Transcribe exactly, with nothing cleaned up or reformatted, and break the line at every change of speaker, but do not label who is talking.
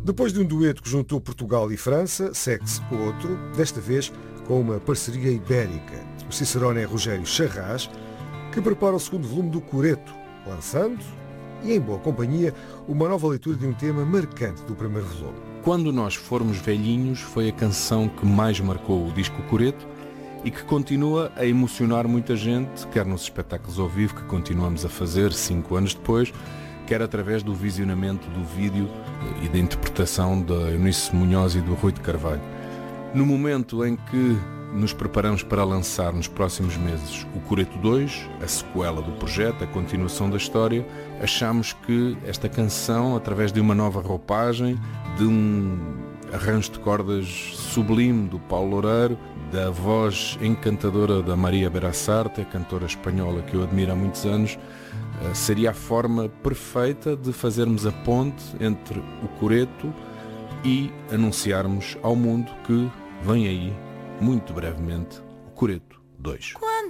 Depois de um dueto que juntou Portugal e França, segue-se outro, desta vez com uma parceria ibérica. O Cicerone é Rogério Charras, que prepara o segundo volume do Coreto, lançando, e em boa companhia, uma nova leitura de um tema marcante do primeiro volume.
Quando Nós Formos Velhinhos foi a canção que mais marcou o disco Coreto e que continua a emocionar muita gente, quer nos espetáculos ao vivo que continuamos a fazer cinco anos depois, quer através do visionamento do vídeo e da interpretação da Eunice Munhoz e do Rui de Carvalho. No momento em que nos preparamos para lançar nos próximos meses o Coreto dois, a sequela do projeto, a continuação da história, achamos que esta canção, através de uma nova roupagem, de um arranjo de cordas sublime do Paulo Loureiro, da voz encantadora da Maria Berassarte, a cantora espanhola que eu admiro há muitos anos, seria a forma perfeita de fazermos a ponte entre o Coreto e anunciarmos ao mundo que vem aí, muito brevemente, o Coreto dois.